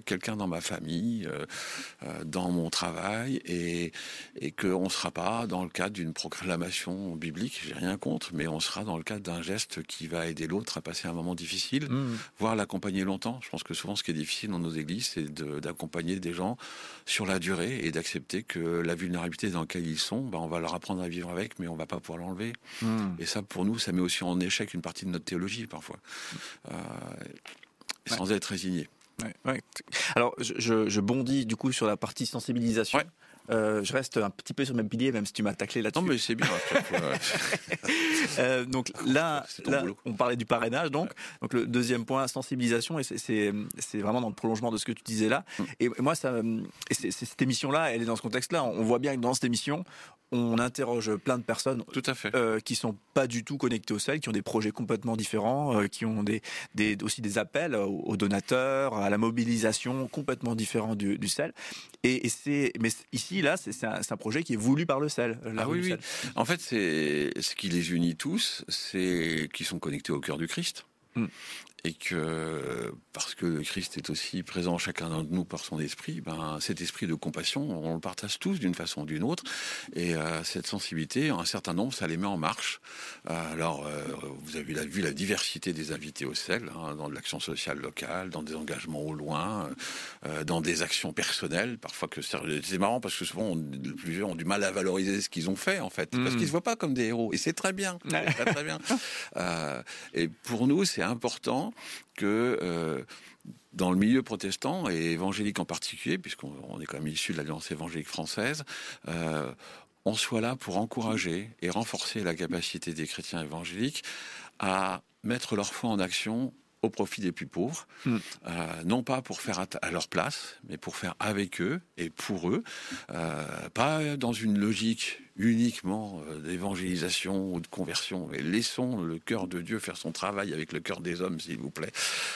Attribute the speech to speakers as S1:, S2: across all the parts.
S1: quelqu'un dans ma famille, dans mon travail, et qu'on ne sera pas dans le cadre d'une proclamation biblique, j'ai rien contre, mais on sera dans le cadre d'un geste qui va aider l'autre à passer un moment difficile, voire l'accompagner longtemps. Je pense que souvent ce qui est difficile dans nos églises, c'est d'accompagner des gens sur la durée et d'accepter que la vulnérabilité dans laquelle ils sont, on va leur apprendre à vivre avec, mais on va pas pouvoir l'enlever. Et ça, pour nous, ça met aussi en échec une partie de notre théologie parfois, sans être résigné.
S2: Ouais. Alors, je bondis du coup sur la partie sensibilisation.
S1: Ouais.
S2: Je reste un petit peu sur le même pilier, même si tu m'as taclé là-dessus.
S1: Non, mais c'est bien.
S2: Donc là, on parlait du parrainage. Donc le deuxième point, sensibilisation, et c'est vraiment dans le prolongement de ce que tu disais là. Et moi, cette émission-là, elle est dans ce contexte-là. On voit bien que dans cette émission, on interroge plein de personnes
S1: Tout à fait.
S2: qui sont pas du tout connectées au sel, qui ont des projets complètement différents, qui ont aussi des appels aux donateurs, à la mobilisation complètement différents du sel. Mais ici, là, c'est un projet qui est voulu par le sel.
S1: Oui. En fait, c'est ce qui les unit tous, c'est qu'ils sont connectés au cœur du Christ. Et que, parce que le Christ est aussi présent en chacun de nous par son esprit, cet esprit de compassion, on le partage tous d'une façon ou d'une autre, et cette sensibilité, un certain nombre, ça les met en marche. Alors, vous avez vu la diversité des invités au sel, dans de l'action sociale locale, dans des engagements au loin, dans des actions personnelles, parfois que c'est marrant parce que souvent, les plus vieux ont du mal à valoriser ce qu'ils ont fait, en fait, parce qu'ils se voient pas comme des héros, et c'est très bien, très bien. Et pour nous, c'est important que dans le milieu protestant et évangélique en particulier, puisqu'on est quand même issu de l'Alliance évangélique française, on soit là pour encourager et renforcer la capacité des chrétiens évangéliques à mettre leur foi en action au profit des plus pauvres, non pas pour faire à leur place, mais pour faire avec eux et pour eux, pas dans une logique uniquement d'évangélisation ou de conversion, mais laissons le cœur de Dieu faire son travail avec le cœur des hommes, s'il vous plaît.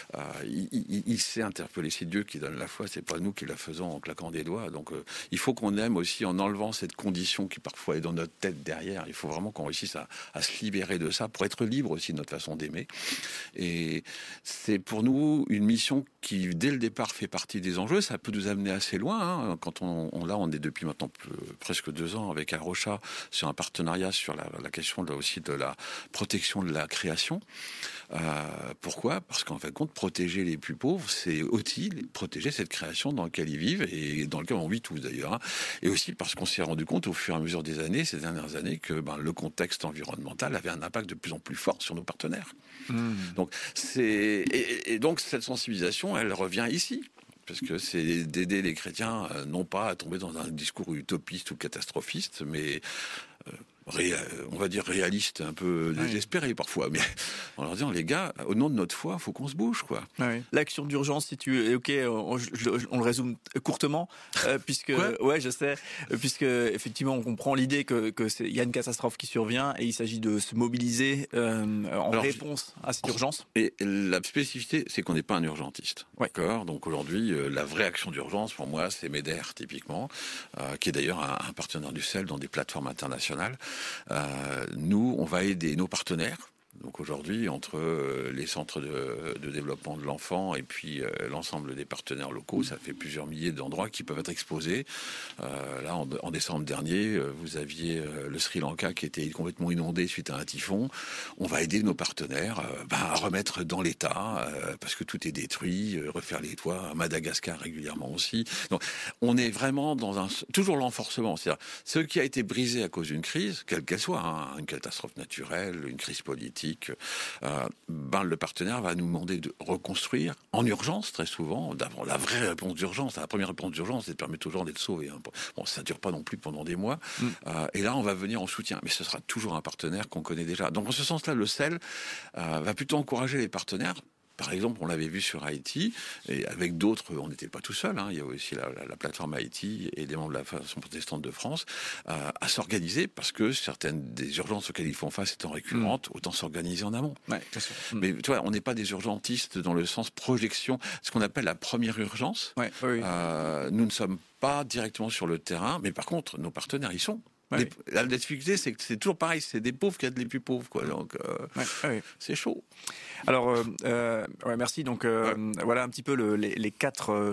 S1: Il sait interpeller, c'est Dieu qui donne la foi, c'est pas nous qui la faisons en claquant des doigts. Donc il faut qu'on aime aussi en enlevant cette condition qui parfois est dans notre tête derrière. Il faut vraiment qu'on réussisse à se libérer de ça pour être libre aussi de notre façon d'aimer. Et c'est pour nous une mission qui, dès le départ, fait partie des enjeux. Ça peut nous amener assez loin. Quand on est depuis maintenant presque 2 ans avec Arocha sur un partenariat sur la question aussi de la protection de la création. Pourquoi ? Parce qu'en fin de compte, protéger les plus pauvres, c'est aussi protéger cette création dans laquelle ils vivent et dans laquelle on vit tous d'ailleurs. Et aussi parce qu'on s'est rendu compte au fur et à mesure des années, ces dernières années, que le contexte environnemental avait un impact de plus en plus fort sur nos partenaires. Donc donc cette sensibilisation, elle revient ici. Parce que c'est d'aider les chrétiens, non pas à tomber dans un discours utopiste ou catastrophiste, mais on va dire réaliste, un peu désespéré parfois, mais en leur disant, les gars, au nom de notre foi, faut qu'on se bouge, quoi.
S2: L'action d'urgence, si tu es OK, on le résume courtement, puisque je sais, puisque effectivement on comprend l'idée que il y a une catastrophe qui survient et il s'agit de se mobiliser en réponse à cette urgence.
S1: Et la spécificité, c'est qu'on n'est pas un urgentiste, d'accord. Donc aujourd'hui, la vraie action d'urgence pour moi, c'est MEDER typiquement, qui est d'ailleurs un partenaire du sel dans des plateformes internationales. Nous, on va aider nos partenaires. Donc aujourd'hui, entre les centres de développement de l'enfant et puis l'ensemble des partenaires locaux, ça fait plusieurs milliers d'endroits qui peuvent être exposés. Là, en décembre dernier, vous aviez le Sri Lanka qui était complètement inondé suite à un typhon. On va aider nos partenaires à remettre dans l'état, parce que tout est détruit, refaire les toits, à Madagascar régulièrement aussi. Donc on est vraiment dans toujours l'enforcement. C'est-à-dire, ce qui a été brisé à cause d'une crise, quelle qu'elle soit, une catastrophe naturelle, une crise politique, le partenaire va nous demander de reconstruire en urgence, très souvent, d'avoir la vraie réponse d'urgence. La première réponse d'urgence, c'est de permettre aux gens d'être sauvés. Bon, ça ne dure pas non plus pendant des mois. Et là, on va venir en soutien. Mais ce sera toujours un partenaire qu'on connaît déjà. Donc, en ce sens-là, le sel va plutôt encourager les partenaires. Par exemple, on l'avait vu sur Haïti, et avec d'autres, on n'était pas tout seul. Il y a aussi la plateforme Haïti et des membres de la Fédération protestante de France à s'organiser, parce que certaines des urgences auxquelles ils font face étant récurrentes, autant s'organiser en amont.
S2: Ouais, bien sûr.
S1: Mais tu vois, on n'est pas des urgentistes dans le sens projection, ce qu'on appelle la première urgence. Nous ne sommes pas directement sur le terrain, mais par contre, nos partenaires y sont. La difficulté, c'est que c'est toujours pareil, c'est des pauvres qui aident les plus pauvres, quoi. Donc, c'est chaud.
S2: Alors, merci. Donc, voilà un petit peu les 4